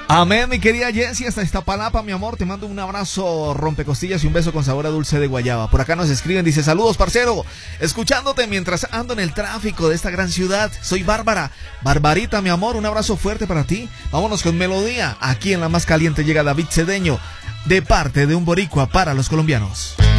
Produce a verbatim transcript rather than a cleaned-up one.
Amén, mi querida Jessie, hasta Iztapalapa, mi amor, te mando un abrazo rompecostillas y un beso con sabor a dulce de guayaba. Por acá nos escriben, dice, saludos, parcero, escuchándote mientras ando en el tráfico de esta gran ciudad. Soy Bárbara, Barbarita, mi amor, un abrazo fuerte para ti. Vámonos con melodía. Aquí en la más caliente llega David Cedeño, de parte de un boricua para los colombianos.